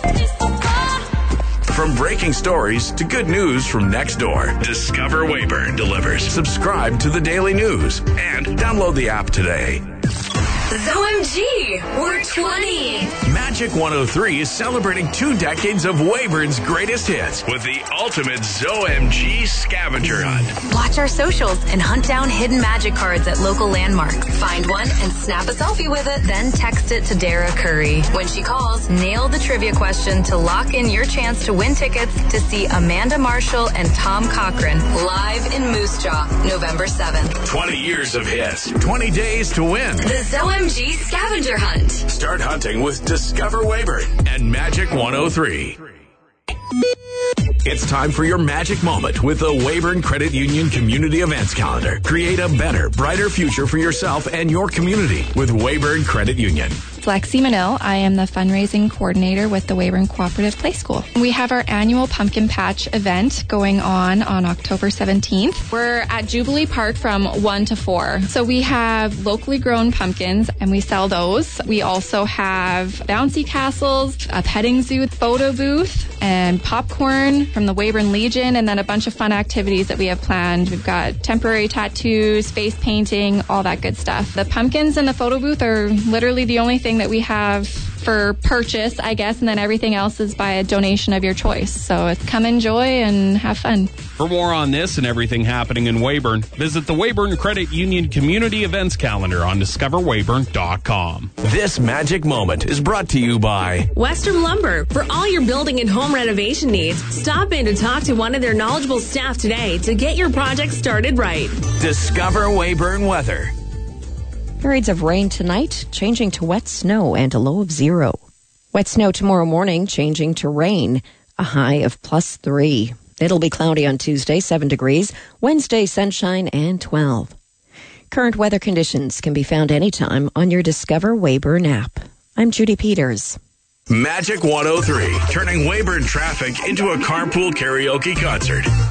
From breaking stories to good news from next door, Discover Weyburn delivers. Subscribe to the Daily News and download the app today. OMG, we're 20. Magic 103 is celebrating 2 decades of Weyburn's greatest hits with the ultimate ZOMG scavenger hunt. Watch our socials and hunt down hidden magic cards at local landmarks. Find one and snap a selfie with it, then text it to Dara Curry. When she calls, nail the trivia question to lock in your chance to win tickets to see Amanda Marshall and Tom Cochran live in Moose Jaw, November 7th. 20 years of hits, 20 days to win. The ZOMG Scavenger Hunt. Start hunting with Discover Weyburn and Magic 103. It's time for your magic moment with the Weyburn Credit Union Community Events Calendar. Create a better, brighter future for yourself and your community with Weyburn Credit Union. Lexi Manil. I am the fundraising coordinator with the Weyburn Cooperative Play School. We have our annual Pumpkin Patch event going on October 17th. We're at Jubilee Park from 1 to 4. So we have locally grown pumpkins and we sell those. We also have bouncy castles, a petting zoo, photo booth, and popcorn from the Weyburn Legion, and then a bunch of fun activities that we have planned. We've got temporary tattoos, face painting, all that good stuff. The pumpkins and the photo booth are literally the only thing that we have for purchase, I guess, and then everything else is by a donation of your choice. So it's come enjoy and have fun. For more on this and everything happening in Weyburn, visit the Weyburn Credit Union Community Events Calendar on discoverweyburn.com. This magic moment is brought to you by Western Lumber. For all your building and home renovation needs, stop in to talk to one of their knowledgeable staff today to get your project started right. Discover Weyburn Weather. Periods of rain tonight, changing to wet snow and a low of 0. Wet snow tomorrow morning, changing to rain, a high of +3. It'll be cloudy on Tuesday, 7 degrees. Wednesday, sunshine and 12. Current weather conditions can be found anytime on your Discover Weyburn app. I'm Judy Peters. Magic 103, turning Weyburn traffic into a carpool karaoke concert.